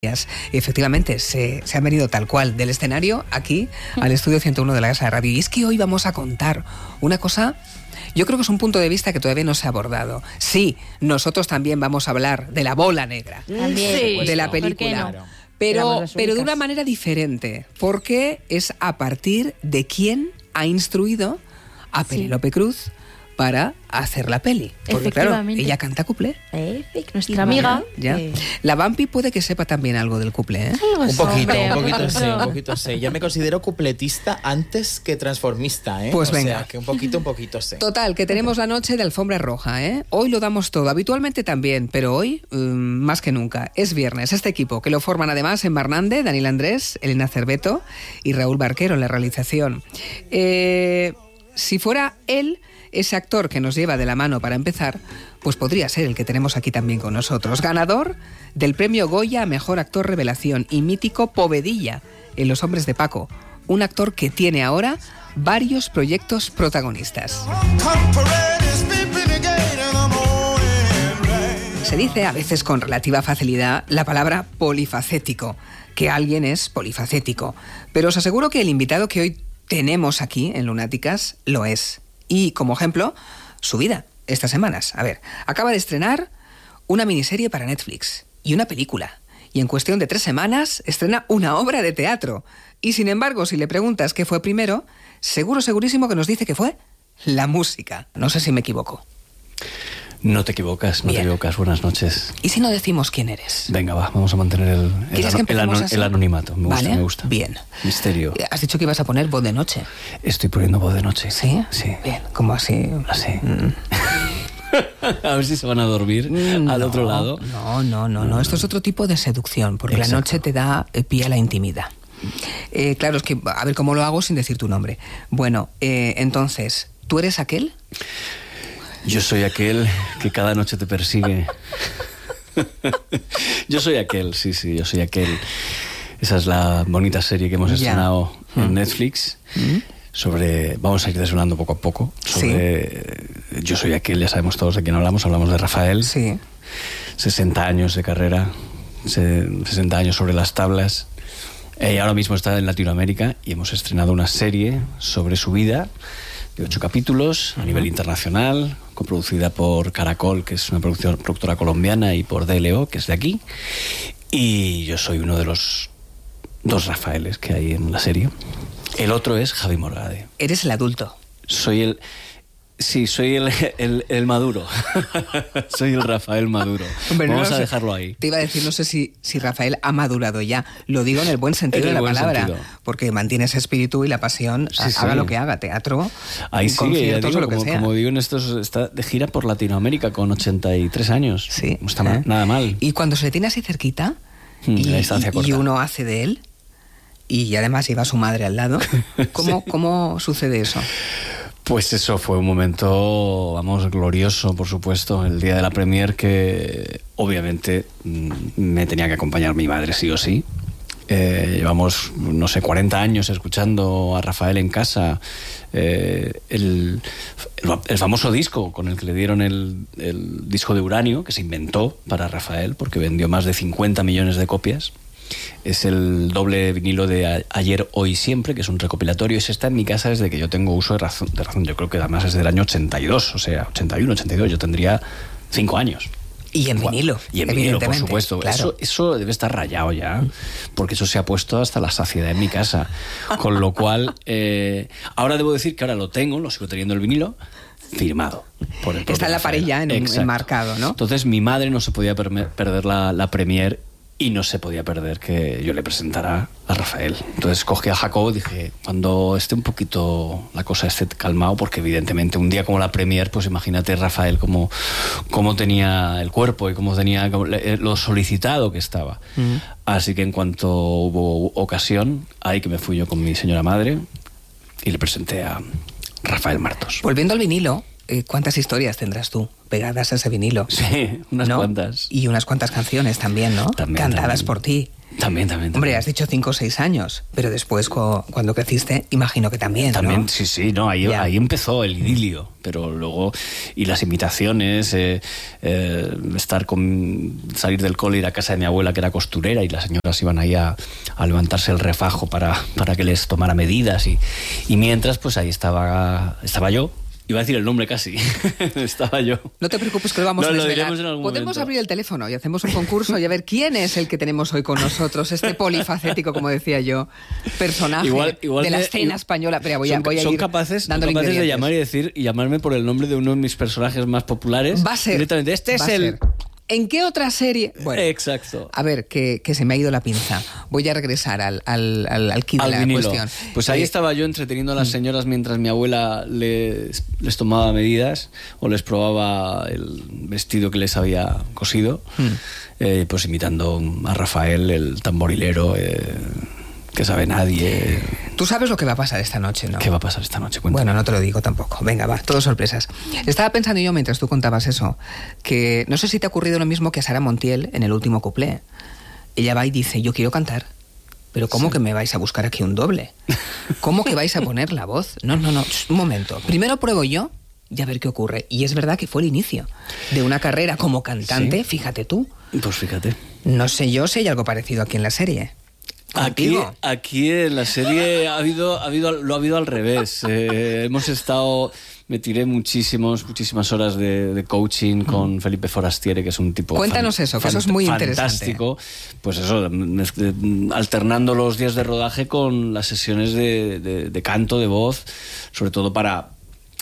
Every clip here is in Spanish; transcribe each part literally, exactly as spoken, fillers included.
Efectivamente, se, se han venido tal cual del escenario aquí al estudio ciento uno de la Casa de Radio. Y es que hoy vamos a contar una cosa, yo creo que es un punto de vista que todavía no se ha abordado. Sí, nosotros también vamos a hablar de la bola negra, también, sí, de la película, no? pero, pero de una manera diferente, porque es a partir de quién ha instruido a Penélope sí. Cruz para hacer la peli. Porque claro, ella canta cuplé. Eh, nuestra amiga. ¿Ya? Eh. La Vampi puede que sepa también algo del cuplé, ¿eh? Un poquito, un poquito sé, un poquito sé. Ya me considero cupletista antes que transformista, ¿eh? Pues o venga. sea, que un poquito, un poquito sé. Total, que tenemos la noche de alfombra roja, ¿eh? Hoy lo damos todo, habitualmente también, pero hoy um, más que nunca. Es viernes. Este equipo, que lo forman además en Barnande, Daniel Andrés, Elena Cerveto y Raúl Barquero en la realización. Eh, si fuera él... Ese actor que nos lleva de la mano para empezar, pues podría ser el que tenemos aquí también con nosotros. Ganador del premio Goya a Mejor Actor Revelación y mítico Povedilla en Los Hombres de Paco. Un actor que tiene ahora varios proyectos protagonistas. Se dice a veces con relativa facilidad la palabra polifacético, que alguien es polifacético. Pero os aseguro que el invitado que hoy tenemos aquí en Lunáticas lo es. Y, como ejemplo, su vida, estas semanas. A ver, acaba de estrenar una miniserie para Netflix y una película. Y en cuestión de tres semanas estrena una obra de teatro. Y, sin embargo, si le preguntas qué fue primero, seguro, segurísimo que nos dice que fue la música. No sé si me equivoco. No te equivocas, no Bien. te equivocas. Buenas noches. ¿Y si no decimos quién eres? Venga, va, vamos a mantener el, el, ano, el, ano, el anonimato. Me gusta, ¿Vale? me gusta. Bien. Misterio. Has dicho que ibas a poner voz de noche. Estoy poniendo voz de noche. ¿Sí? Sí. Bien, ¿cómo así? Así. Mm. A ver si se van a dormir mm, al no, otro lado. No, no, no, no. Esto es otro tipo de seducción, porque Exacto. la noche te da pie a la intimidad. Eh, claro, es que, a ver cómo lo hago sin decir tu nombre. Bueno, eh, entonces, ¿tú eres aquel? Yo soy aquel que cada noche te persigue. Yo soy aquel, sí, sí, yo soy aquel. Esa es la bonita serie que hemos estrenado yeah. en Netflix. ¿Mm? Sobre, vamos a ir desvelando poco a poco. Sobre ¿Sí? Yo soy aquel, ya sabemos todos de quién hablamos. Hablamos de Rafael. Sí. sesenta años de carrera, sesenta años sobre las tablas. Y ahora mismo está en Latinoamérica y hemos estrenado una serie sobre su vida de ocho capítulos a uh-huh. nivel internacional, coproducida por Caracol, que es una producción, productora colombiana, y por D L O, que es de aquí. Y yo soy uno de los dos Rafaeles que hay en la serie. El otro es Javi Morgade. Eres el adulto. Soy el... Sí, soy el, el, el Maduro. Soy el Rafael Maduro. Hombre, Vamos no, no a sé, dejarlo ahí. Te iba a decir, no sé si, si Rafael ha madurado ya. Lo digo en el buen sentido en de la palabra. Sentido. Porque mantiene ese espíritu y la pasión, sí, haga sí. lo que haga, teatro, ahí sigue, ya digo, lo que como, sea. como digo, en estos, está de gira por Latinoamérica con ochenta y tres años. Sí. No está ¿eh? nada mal. Y cuando se le tiene así cerquita hmm, y, la distancia y, corta. y uno hace de él, y además lleva a su madre al lado, ¿cómo, sí. ¿cómo sucede eso? Pues eso fue un momento, vamos, glorioso, por supuesto, el día de la premier, que obviamente me tenía que acompañar mi madre sí o sí. Eh, llevamos, no sé, cuarenta años escuchando a Rafael en casa. Eh, el, el, el famoso disco con el que le dieron el, el disco de uranio, que se inventó para Rafael, porque vendió más de cincuenta millones de copias. Es el doble vinilo de Ayer, Hoy, Siempre, que es un recopilatorio. Ese está en mi casa desde que yo tengo uso de razón. De razón. Yo creo que además es del año ochenta y dos, o sea, ochenta y uno, ochenta y dos. Yo tendría cinco años. Y en vinilo. Y en vinilo, por supuesto. Claro. Eso, eso debe estar rayado ya, porque eso se ha puesto hasta la saciedad en mi casa. Con lo cual, eh, ahora debo decir que ahora lo tengo, lo sigo teniendo el vinilo, firmado. Por el Está en la pared ya en un enmarcado, ¿no? Entonces mi madre no se podía per- perder la, la premier. Y no se podía perder que yo le presentara a Rafael. Entonces cogí a Jacobo y dije, cuando esté un poquito la cosa esté calmado, porque evidentemente un día como la premier, pues imagínate Rafael cómo, cómo tenía el cuerpo y cómo tenía lo solicitado que estaba. Uh-huh. Así que en cuanto hubo ocasión, ahí que me fui yo con mi señora madre y le presenté a Rafael Martos. Volviendo al vinilo, ¿cuántas historias tendrás tú pegadas a ese vinilo? Sí, unas ¿no? cuantas. Y unas cuantas canciones también, ¿no? También, Cantadas también. por ti. También, también, también. Hombre, has dicho cinco o seis años, pero después cu- cuando creciste, imagino que también, También, ¿no? sí, sí, no, ahí, ahí empezó el idilio, pero luego, y las imitaciones, eh, eh, estar con, salir del cole, ir a casa de mi abuela que era costurera y las señoras iban ahí a, a levantarse el refajo para, para que les tomara medidas y, y mientras, pues ahí estaba, estaba yo. Iba a decir el nombre casi. Estaba yo. No te preocupes que lo vamos No, a lo desvelar. diremos en algún Podemos momento. abrir el teléfono y hacemos un concurso y a ver quién es el que tenemos hoy con nosotros, este polifacético, como decía yo, personaje Igual- igual de la me- escena española. Pero voy a, son voy a son ir capaces, dándole capaces de ingredientes. llamar y decir y llamarme por el nombre de uno de mis personajes más populares. Va a ser. Directamente. Este va es a el. ser. ¿En qué otra serie? Bueno, Exacto. a ver, que, que se me ha ido la pinza. Voy a regresar al, al, al, al quid de Al la vinilo. cuestión. Pues ahí Eh, estaba yo entreteniendo a las señoras mientras mi abuela les, les tomaba medidas o les probaba el vestido que les había cosido, eh, pues imitando a Rafael, el tamborilero, eh, que sabe nadie. Tú sabes lo que va a pasar esta noche, ¿no? ¿Qué va a pasar esta noche? Cuéntame. Bueno, no te lo digo tampoco. Venga, va, todo sorpresas. Estaba pensando yo mientras tú contabas eso, que no sé si te ha ocurrido lo mismo que a Sara Montiel en el último cuplé. Ella va y dice, yo quiero cantar, pero ¿cómo Sí. que me vais a buscar aquí un doble? ¿Cómo que vais a poner la voz? No, no, no, un momento. Primero pruebo yo y a ver qué ocurre. Y es verdad que fue el inicio de una carrera como cantante, Sí. fíjate tú. Pues fíjate. No sé yo si hay algo parecido aquí en la serie. Aquí, Contigo. aquí en la serie ha habido, ha habido, lo ha habido al revés. Eh, hemos estado, me tiré muchísimos, muchísimas horas de, de coaching con Felipe Forastiere, que es un tipo Cuéntanos eso, que eso es muy fantástico. Pues eso, mez- alternando los días de rodaje con las sesiones de, de- de canto, de voz, sobre todo para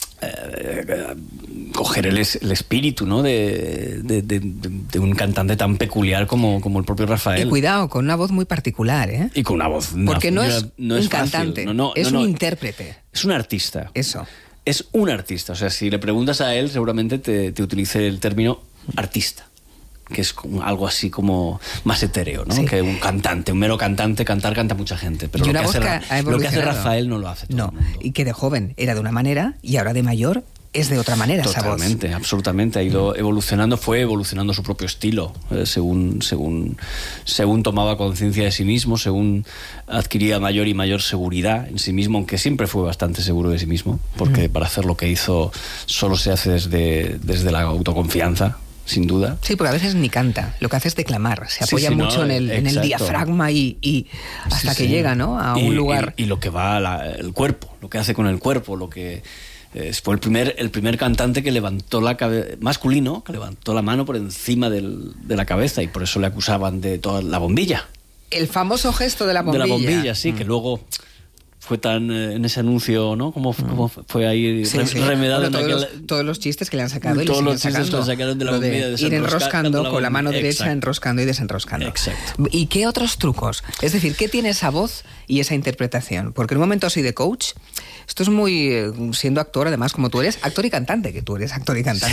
eh, coger el, es- el espíritu, ¿no? de, de- de- de un cantante tan peculiar como, como el propio Rafael. Y cuidado, con una voz muy particular, ¿eh? Y con una voz. Porque no una- es no un fácil. cantante, No, no, es no, un no. intérprete. Es un artista. Eso. Es un artista. O sea, si le preguntas a él, seguramente te, te utilice el término artista, que es como algo así como más etéreo, ¿no? Sí. Que un cantante, un mero cantante, cantar canta mucha gente. Pero Y lo una que, voz hace, que Ra- ha lo que hace evolucionado. Rafael no lo hace todo No, el mundo. y que de joven era de una manera y ahora de mayor es de otra manera esa voz. Totalmente, absolutamente. Ha ido evolucionando, fue evolucionando su propio estilo, eh, según, según, según tomaba conciencia de sí mismo, según adquiría mayor y mayor seguridad en sí mismo, aunque siempre fue bastante seguro de sí mismo, porque para hacer lo que hizo solo se hace desde, desde la autoconfianza, sin duda. Sí, porque a veces ni canta, lo que hace es declamar, se Sí, apoya sí, no, mucho en, el, en el exacto. diafragma y, y hasta Sí, que sí. llega, ¿no? A Y- un lugar. Y, y lo que va a la- el cuerpo, lo que hace con el cuerpo, lo que... eh, fue el primer, el primer cantante que levantó la cabeza, masculino, que levantó la mano por encima del- de la cabeza y por eso le acusaban de toda la bombilla. El famoso gesto de la bombilla. De la bombilla, sí, Mm. que luego fue tan eh, en ese anuncio, ¿no? Como, como fue ahí Sí, re- sí. remedado Bueno, en todos, aquel- los, todos los chistes que le han sacado y Todos le los siguen chistes que sacando. le sacaron de la Lo bombilla, ir desenroscando enroscando la con la mano bombilla. derecha, Exacto. enroscando y desenroscando. Exacto. ¿Y qué otros trucos? Es decir, ¿qué tiene esa voz y esa interpretación? Porque en un momento así de coach, esto es muy... eh, siendo actor, además, como tú eres, actor y cantante, que tú eres actor y cantante.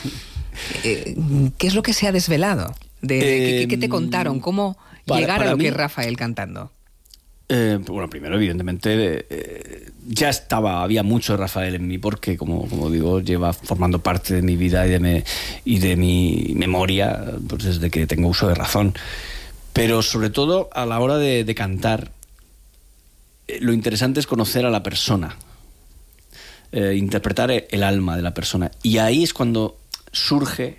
eh, ¿Qué es lo que se ha desvelado? De, de- ¿qué, qué te contaron? ¿Cómo para- llegar a para lo mí- que es Rafael cantando? Eh, bueno, primero, evidentemente, eh, ya estaba, había mucho de Rafael en mí, porque, como, como digo, lleva formando parte de mi vida y de, me- y de mi memoria pues, desde que tengo uso de razón. Pero, sobre todo, a la hora de, de cantar, eh, lo interesante es conocer a la persona, eh, interpretar el alma de la persona. Y ahí es cuando surge,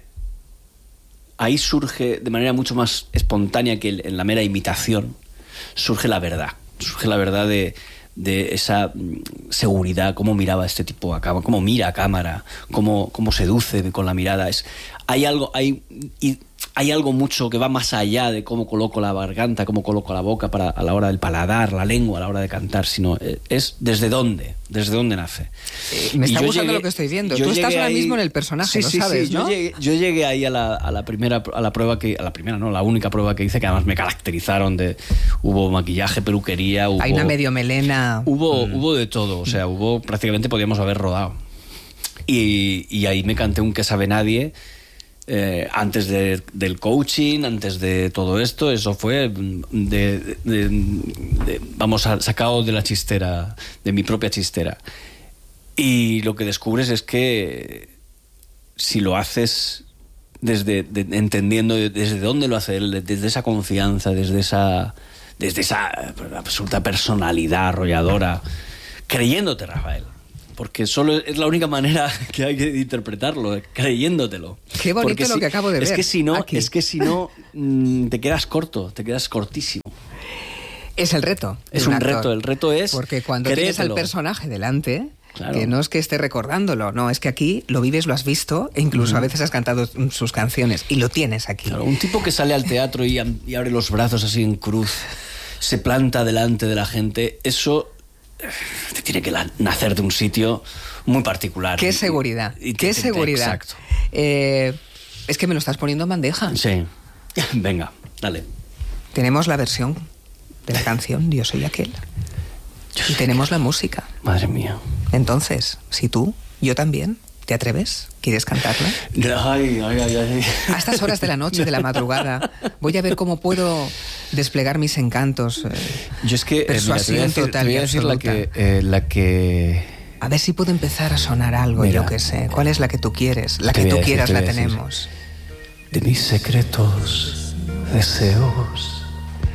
ahí surge de manera mucho más espontánea que en la mera imitación, surge la verdad. Surge la verdad de, de esa mm, seguridad, cómo miraba este tipo a cámara, cómo mira a cámara, cómo, cómo seduce con la mirada. Es, hay algo, hay, y hay algo mucho que va más allá de cómo coloco la garganta, cómo coloco la boca para, a la hora del paladar, la lengua, a la hora de cantar, sino eh, es desde dónde, desde dónde nace. Eh, me Y está yo gustando llegué- lo que estoy viendo. yo Tú estás llegué ahora ahí- mismo en el personaje, Sí, lo sí, sabes, sí. ¿no? Yo llegué, yo llegué ahí a la, a la primera, a la prueba que, a la primera, no, la única prueba que hice, que además me caracterizaron de, hubo maquillaje, peluquería, hubo, Hay una medio melena. hubo, hubo de todo, o sea, hubo, prácticamente podíamos haber rodado. Y, y ahí me canté un Que sabe nadie. Eh, antes de- del coaching, antes de todo esto, eso fue de, de- de- de- vamos, a- sacado de la chistera, de mi propia chistera. Y lo que descubres es que si lo haces desde de, entendiendo desde dónde lo hace él, desde esa confianza, desde esa, desde esa absoluta personalidad arrolladora, creyéndote, Rafael. Porque solo es la única manera que hay que interpretarlo, creyéndotelo. Qué bonito Porque lo si, que acabo de ver. Es que si no, aquí. es que si no mmm, te quedas corto, te quedas cortísimo. Es el reto. Es un, un reto, el reto es porque cuando créetelo. Tienes al personaje delante, claro. que no es que esté recordándolo, no, es que aquí lo vives, lo has visto, e incluso uh-huh. a veces has cantado sus canciones y lo tienes aquí. Claro, un tipo que sale al teatro y, y abre los brazos así en cruz, se planta delante de la gente, eso te tiene que la, nacer de un sitio muy particular. Qué y, seguridad, y, y qué te, seguridad. Exacto. Eh, es que me lo estás poniendo en bandeja. Sí. Venga, dale. Tenemos la versión de la canción Yo soy aquel. Yo y tenemos aquel. La música. Madre mía. Entonces, si tú, yo también, ¿te atreves? ¿Quieres cantarla? Ay, ay, ay, ay. A estas horas de la noche, de la madrugada, voy a ver cómo puedo desplegar mis encantos. Eh, yo es que persuasión eh, mira, te voy a decir, total te voy a y decir la absoluta. que, eh, la que... A ver si puedo empezar a sonar algo, mira, yo qué sé. ¿Cuál es la que tú quieres? La que tú decir, quieras la decir. tenemos. De mis secretos, deseos,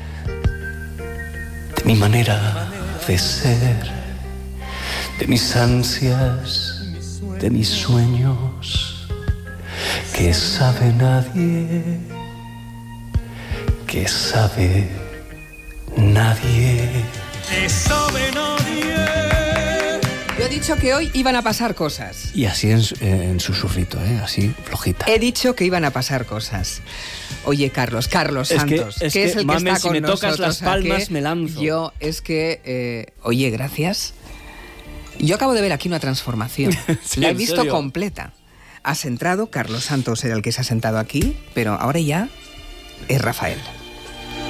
de mi manera de ser, de mis ansias, de mis sueños, que sabe nadie, que sabe nadie. Que sabe nadie. Yo he dicho que hoy iban a pasar cosas. Y así en, en susurrito, ¿eh? Así, flojita. He dicho que iban a pasar cosas. Oye, Carlos, Carlos es Santos, que, es que es que, el mame, que está si con me nosotros. tocas las palmas, aquí, me lanzo. Yo, es que... Eh, oye, gracias. Yo acabo de ver aquí una transformación. Sí, la he ¿en visto serio? completa. Has entrado, Carlos Santos era el que se ha sentado aquí, pero ahora ya es Rafael.